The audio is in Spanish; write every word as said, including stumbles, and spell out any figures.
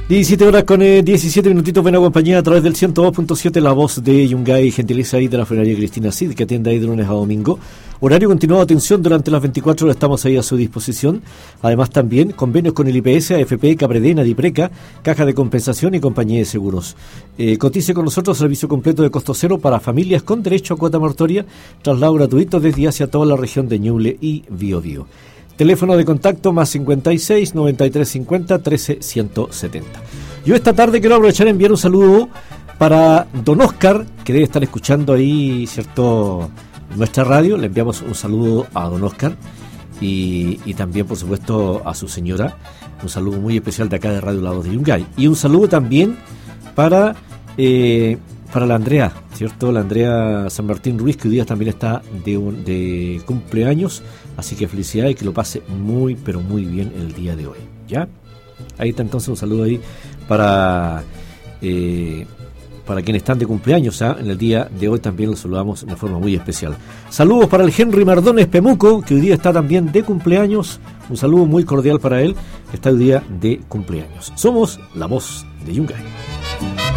diecisiete horas con eh, diecisiete minutitos, buena compañía a través del ciento dos punto siete, la voz de Yungay, gentileza ahí de la funeraria Cristina Cid, que atiende ahí de lunes a domingo. Horario continuado de atención durante las veinticuatro horas, estamos ahí a su disposición. Además también convenios con el I P S, A F P, Capredena, Dipreca, Caja de Compensación y Compañía de Seguros. Eh, cotice con nosotros, servicio completo de costo cero para familias con derecho a cuota mortuoria, traslado gratuito desde y hacia toda la región de Ñuble y Biobío. Teléfono de contacto más cincuenta y seis, noventa y tres cincuenta, trece ciento setenta. Yo esta tarde quiero aprovechar y enviar un saludo para don Oscar, que debe estar escuchando ahí, ¿cierto?, nuestra radio. Le enviamos un saludo a don Oscar y, y también, por supuesto, a su señora. Un saludo muy especial de acá de Radio La Voz de Yungay. Y un saludo también para... Eh, Para la Andrea, ¿cierto? La Andrea San Martín Ruiz, que hoy día también está de, un, de cumpleaños, así que felicidades y que lo pase muy, pero muy bien el día de hoy, ¿ya? Ahí está entonces un saludo ahí para, eh, para quienes están de cumpleaños, ¿ah? En el día de hoy también los saludamos de forma muy especial. Saludos para el Henry Mardones Pemuco, que hoy día está también de cumpleaños, un saludo muy cordial para él, que está hoy día de cumpleaños. Somos la voz de Yungay.